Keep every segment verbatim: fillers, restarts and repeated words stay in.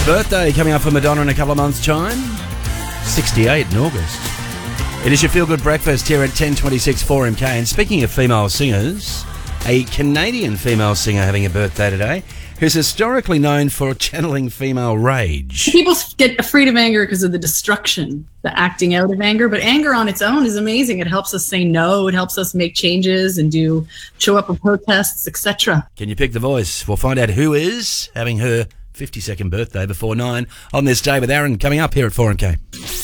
Birthday coming up for Madonna in a couple of months' time. sixty-eight in August. It is your Feel Good Breakfast here at ten twenty-six four M K. And speaking of female singers, a Canadian female singer having a birthday today who's historically known for channeling female rage. People get afraid of anger because of the destruction, the acting out of anger. But anger on its own is amazing. It helps us say no. It helps us make changes and do show up at protests, et cetera. Can you pick the voice? We'll find out who is having her fifty-second birthday before nine on this day with Aaron coming up here at four M K.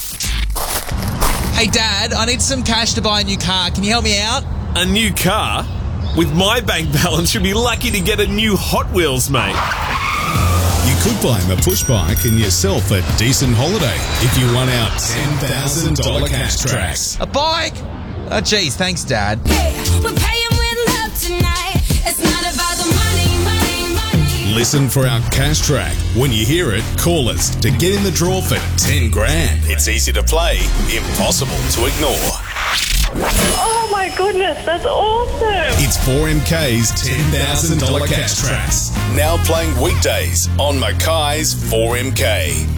Hey, Dad, I need some cash to buy a new car. Can you help me out? A new car? With my bank balance, you'll be lucky to get a new Hot Wheels, mate. You could buy him a push bike and yourself a decent holiday if you won out ten thousand dollars cash tracks. A bike? Oh, geez, thanks, Dad. Hey, we're paying with love tonight. It's not about the money, money, money. Listen for our cash track. When you hear it, call us to get in the draw for ten grand. It's easy to play, impossible to ignore. Oh my goodness, that's awesome. It's four M K's ten thousand dollars cash tracks. Now playing weekdays on Mackay's four M K.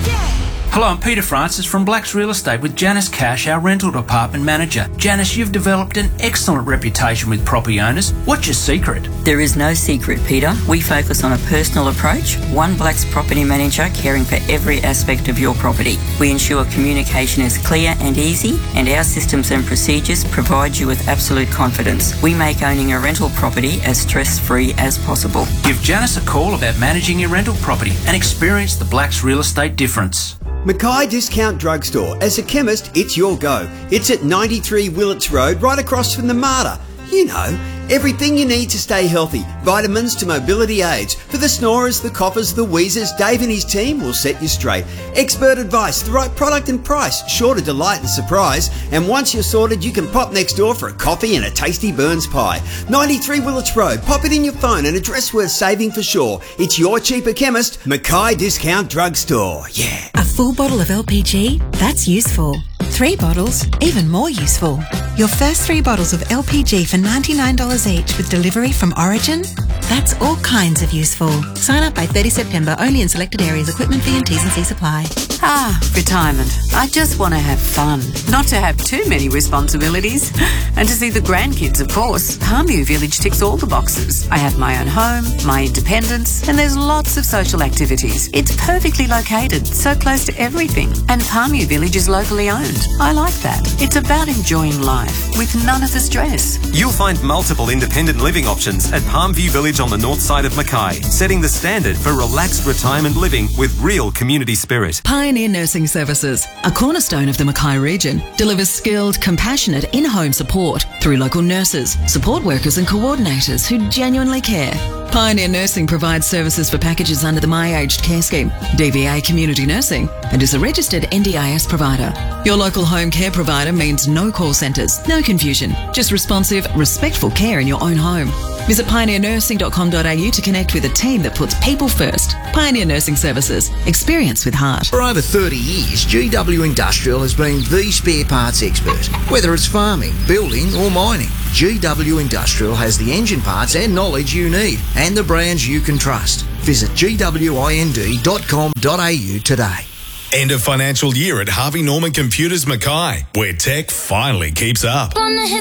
Hello, I'm Peter Francis from Blacks Real Estate with Janice Cash, our rental department manager. Janice, you've developed an excellent reputation with property owners. What's your secret? There is no secret, Peter. We focus on a personal approach, one Blacks property manager caring for every aspect of your property. We ensure communication is clear and easy, and our systems and procedures provide you with absolute confidence. We make owning a rental property as stress-free as possible. Give Janice a call about managing your rental property and experience the Blacks Real Estate difference. Mackay Discount Drugstore. As a chemist, it's your go. It's at ninety-three Willits Road, right across from the MARTA. You know, everything you need to stay healthy. Vitamins to mobility aids. For the snorers, the coughers, the wheezers, Dave and his team will set you straight. Expert advice, the right product and price, sure to delight and surprise. And once you're sorted, you can pop next door for a coffee and a tasty Burns pie. ninety-three Willits Road. Pop it in your phone, an address worth saving for sure. It's your cheaper chemist, Mackay Discount Drugstore. Yeah. A full bottle of L P G? That's useful. Three bottles? Even more useful. Your first three bottles of L P G for ninety-nine dollars each with delivery from Origin? That's all kinds of useful. Sign up by thirtieth September, only in selected areas. Equipment fee and T's and C's apply. Ah, retirement. I just want to have fun, not to have too many responsibilities. And to see the grandkids, of course. Palmview Village ticks all the boxes. I have my own home, my independence, and there's lots of social activities. It's perfectly located, so close to everything. And Palmview Village is locally owned. I like that. It's about enjoying life with none of the stress. You'll find multiple independent living options at Palmview Village on the north side of Mackay, setting the standard for relaxed retirement living with real community spirit. Pioneer Nursing Services, a cornerstone of the Mackay region, delivers skilled, compassionate in-home support through local nurses, support workers and coordinators who genuinely care. Pioneer Nursing provides services for packages under the My Aged Care Scheme, D V A Community Nursing, and is a registered N D I S provider. Your local home care provider means no call centres, no confusion, just responsive, respectful care in your own home. Visit pioneer nursing dot com dot a u to connect with a team that puts people first. Pioneer Nursing Services. Experience with heart. For over thirty years, G W Industrial has been the spare parts expert. Whether it's farming, building or mining, G W Industrial has the engine parts and knowledge you need and the brands you can trust. Visit g w i n d dot com dot a u today. End of financial year at Harvey Norman Computers Mackay, where tech finally keeps up.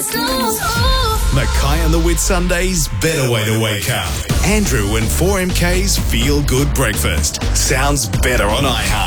Mackay on the Whitsundays, better way to wake up. Andrew and four M K's Feel Good Breakfast. Sounds better on iHeart.